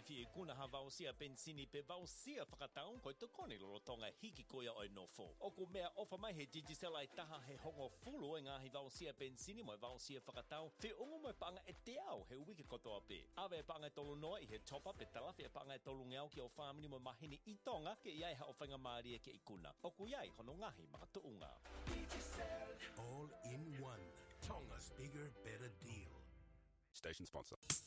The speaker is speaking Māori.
fi kuna ha vausia pensini pe vausia whakataun koe te kone lorotonga hiki koia oi nofo. O ko mea ofa mai he Digicel ai taha he hongo fulu e ngahi vausia pensini mo vausia whakatau fe ungo mo panga e te au he wiki kotoa pe. Awe panga tolu noa I he top up e talafi e panga tolu ngeau ki o whamini mo mahini I tonga ke iai ha o whainga maaria ke ikuna. O ku iai hono ngahi makatuunga. All in one. Tonga's bigger, better deal. Station sponsor.